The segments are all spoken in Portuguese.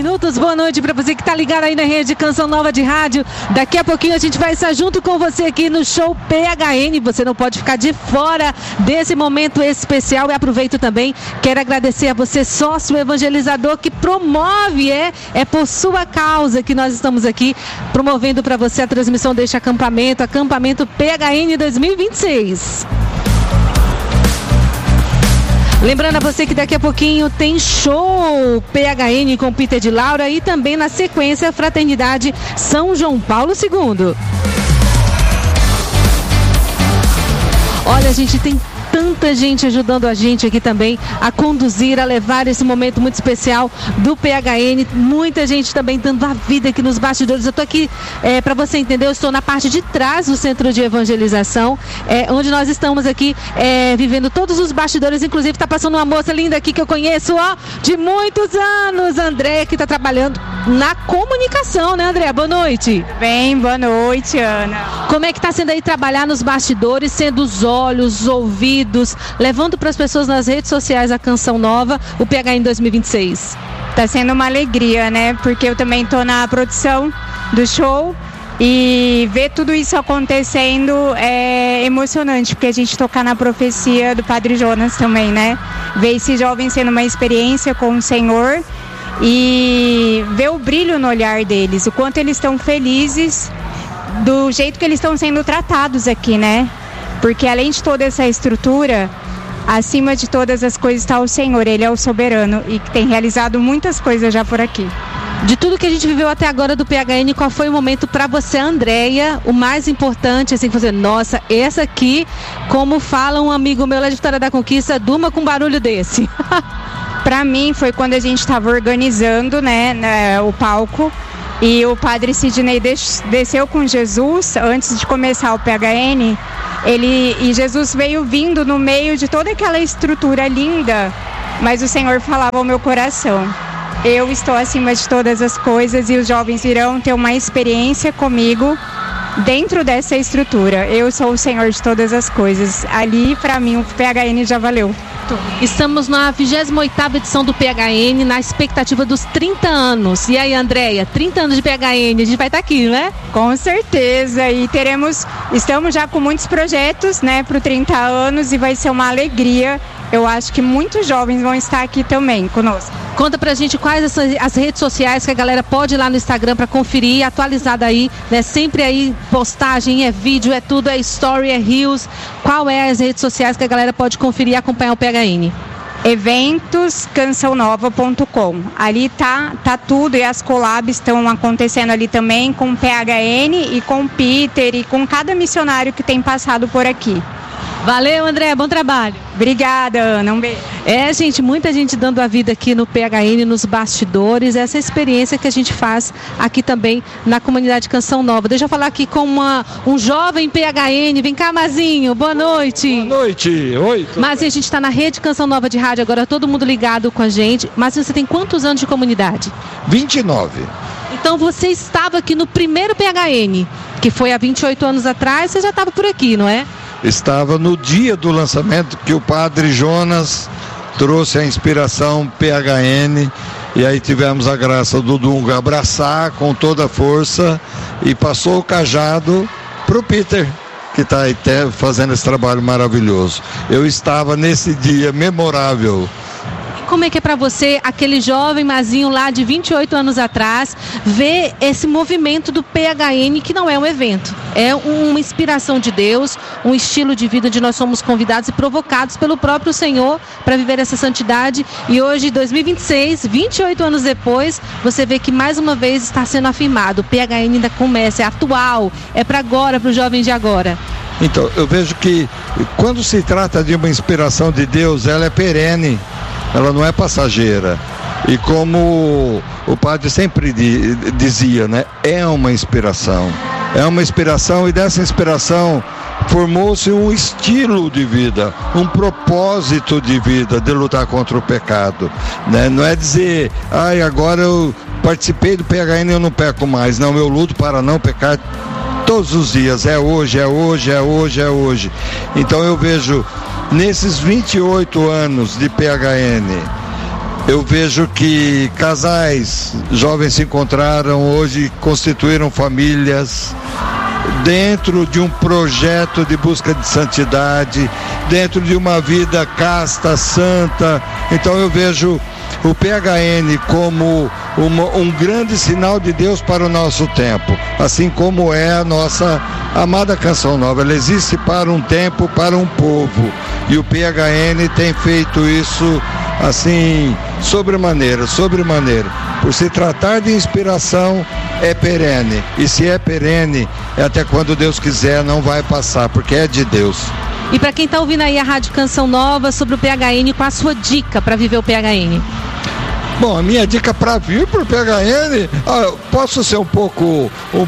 minutos. Boa noite para você que tá ligado aí na rede Canção Nova de Rádio. Daqui a pouquinho a gente vai estar junto com você aqui no show PHN. Você não pode ficar de fora desse momento especial. E aproveito também, quero agradecer a você, sócio evangelizador, que promove, é por sua causa que nós estamos aqui promovendo para você a transmissão deste acampamento PHN 2026. Lembrando a você que daqui a pouquinho tem show PHN com Peter de Laura e também na sequência Fraternidade São João Paulo II. Olha, a gente tem tanta gente ajudando a gente aqui também a conduzir, a levar esse momento muito especial do PHN. Muita gente também dando a vida aqui nos bastidores. Eu estou aqui, para você entender, eu estou na parte de trás do Centro de Evangelização, onde nós estamos aqui vivendo todos os bastidores. Inclusive está passando uma moça linda aqui que eu conheço, de muitos anos, André, que está trabalhando na comunicação, né, André? Boa noite. Bem, boa noite, Ana. Como é que está sendo aí trabalhar nos bastidores, sendo os olhos, os ouvidos, levando para as pessoas nas redes sociais a Canção Nova, o PHN 2026? Tá sendo uma alegria, né? Porque eu também tô na produção do show e ver tudo isso acontecendo é emocionante, porque a gente tocar na profecia do Padre Jonas também, né? Ver esses jovens sendo uma experiência com o Senhor e ver o brilho no olhar deles, o quanto eles estão felizes do jeito que eles estão sendo tratados aqui, né? Porque além de toda essa estrutura, acima de todas as coisas está o Senhor. Ele é o soberano e que tem realizado muitas coisas já por aqui. De tudo que a gente viveu até agora do PHN, qual foi o momento para você, Andréia, o mais importante, assim, fazer, nossa, essa aqui, como fala um amigo meu lá de Vitória da Conquista, durma com um barulho desse? Para mim foi quando a gente estava organizando, né, o palco. E o padre Sidney desceu com Jesus antes de começar o PHN. E Jesus veio vindo no meio de toda aquela estrutura linda, mas o Senhor falava ao meu coração: eu estou acima de todas as coisas e os jovens irão ter uma experiência comigo dentro dessa estrutura. Eu sou o Senhor de todas as coisas. Ali, para mim, o PHN já valeu. Estamos na 28ª edição do PHN, na expectativa dos 30 anos. E aí, Andréia, 30 anos de PHN, a gente vai estar aqui, né? Com certeza, e estamos já com muitos projetos, né, para os 30 anos e vai ser uma alegria. Eu acho que muitos jovens vão estar aqui também conosco. Conta pra gente quais as redes sociais que a galera pode ir lá no Instagram para conferir, atualizada aí, né? Sempre aí postagem, é vídeo, é tudo, é story, é reels. Qual é as redes sociais que a galera pode conferir e acompanhar o PHN? Eventoscançãonova.com. Ali tá tudo e as collabs estão acontecendo ali também com o PHN e com o Peter e com cada missionário que tem passado por aqui. Valeu, André, bom trabalho. Obrigada, Ana, um beijo. Gente, muita gente dando a vida aqui no PHN, nos bastidores, essa experiência que a gente faz aqui também na comunidade Canção Nova. Deixa eu falar aqui com um jovem PHN, vem cá, Mazinho, boa noite. Boa noite, oi. Mazinho, a gente está na rede Canção Nova de Rádio agora, todo mundo ligado com a gente. Mazinho, você tem quantos anos de comunidade? 29. Então você estava aqui no primeiro PHN, que foi há 28 anos atrás, você já estava por aqui, não é? Estava no dia do lançamento que o Padre Jonas trouxe a inspiração PHN e aí tivemos a graça do Dunga abraçar com toda a força e passou o cajado para o Peter, que está aí fazendo esse trabalho maravilhoso. Eu estava nesse dia memorável. Como é que é para você, aquele jovem Mazinho lá de 28 anos atrás, ver esse movimento do PHN, que não é um evento, é uma inspiração de Deus, um estilo de vida onde nós somos convidados e provocados pelo próprio Senhor para viver essa santidade. E hoje, 2026, 28 anos depois, você vê que mais uma vez está sendo afirmado, o PHN ainda começa, é atual, é para agora, para os jovens de agora. Então, eu vejo que quando se trata de uma inspiração de Deus, ela é perene. Ela não é passageira. E como o padre sempre dizia, né? É uma inspiração. É uma inspiração e dessa inspiração formou-se um estilo de vida, um propósito de vida de lutar contra o pecado, né? Não é dizer, agora eu participei do PHN e eu não peco mais. Não, eu luto para não pecar todos os dias. É hoje, é hoje, é hoje, é hoje. Então eu vejo nesses 28 anos de PHN, Eu vejo que casais jovens se encontraram hoje, constituíram famílias dentro de um projeto de busca de santidade, dentro de uma vida casta, santa. Então eu vejo o PHN como um grande sinal de Deus para o nosso tempo, assim como é a nossa amada Canção Nova. Ela existe para um tempo, para um povo, e o PHN tem feito isso assim, sobremaneira. Por se tratar de inspiração, é perene, e se é perene, é até quando Deus quiser, não vai passar, porque é de Deus. E para quem está ouvindo aí a Rádio Canção Nova sobre o PHN, qual a sua dica para viver o PHN? Bom, a minha dica para vir pro PHN, posso ser um pouco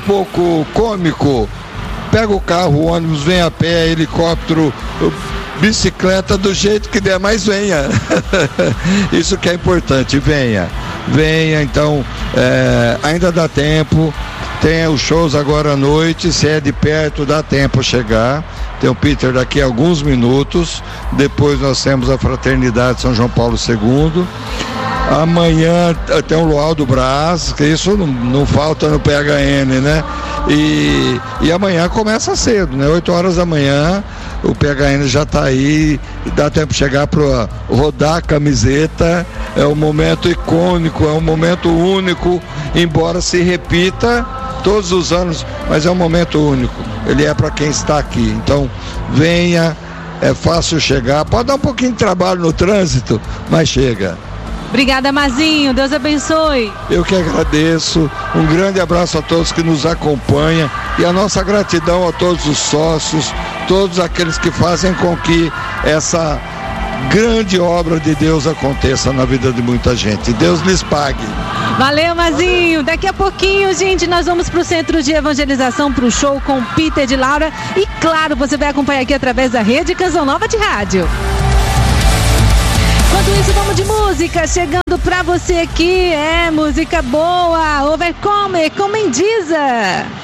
cômico. Pega o carro, o ônibus, vem a pé, helicóptero, bicicleta, do jeito que der, mas venha. Isso que é importante, venha. Então, ainda dá tempo. Tem os shows agora à noite, se é de perto, dá tempo chegar. Tem o Peter daqui a alguns minutos. Depois nós temos a Fraternidade São João Paulo II. Amanhã tem o Luau do Brás, que isso não falta no PHN, né? E amanhã começa cedo, né? 8 horas da manhã, o PHN já está aí, dá tempo de chegar para rodar a camiseta. É um momento icônico, é um momento único, embora se repita todos os anos, mas é um momento único. Ele é para quem está aqui. Então, venha, é fácil chegar. Pode dar um pouquinho de trabalho no trânsito, mas chega. Obrigada, Mazinho. Deus abençoe. Eu que agradeço. Um grande abraço a todos que nos acompanham e a nossa gratidão a todos os sócios, todos aqueles que fazem com que essa grande obra de Deus aconteça na vida de muita gente. Deus lhes pague. Valeu, Mazinho. Daqui a pouquinho, gente, nós vamos para o Centro de Evangelização, para o show com o Peter de Laura. E claro, você vai acompanhar aqui através da Rede Canção Nova de Rádio. Enquanto isso, vamos de música, chegando pra você aqui, música boa, Overcomer com Mendiza.